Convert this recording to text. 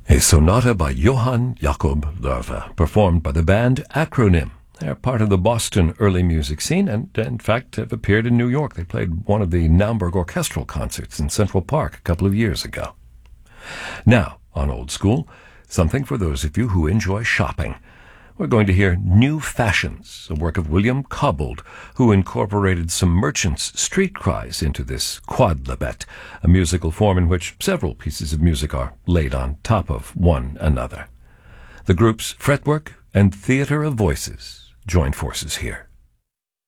A sonata by Johann Jakob Lerve, performed by the band Acronym. They're part of the Boston early music scene and, in fact, have appeared in New York. They played one of the Naumburg orchestral concerts in Central Park a couple of years ago. Now, on Old School, something for those of you who enjoy shopping. We're going to hear New Fashions, a work of William Cobbold, who incorporated some merchants' street cries into this quodlibet, a musical form in which several pieces of music are laid on top of one another. The groups Fretwork and Theatre of Voices join forces here.